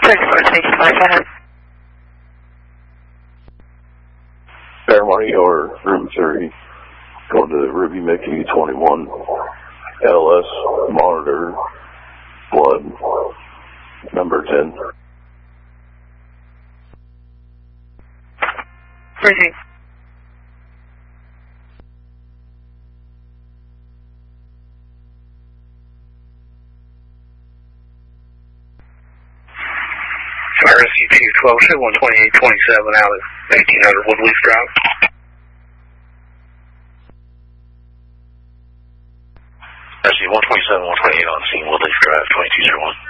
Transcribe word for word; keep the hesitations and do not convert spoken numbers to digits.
thirty-four sixty-five, go ahead. Paramount or Room three, going to Ruby Mickey twenty-one, L S Monitor, Blood, number ten. Proceed. R S C P twelve, show one twenty-eight twenty-seven out at eighteen hundred Woodleaf Drive. R S C one twenty-seven, one twenty-eight on scene, Woodleaf Drive, twenty-two zero one.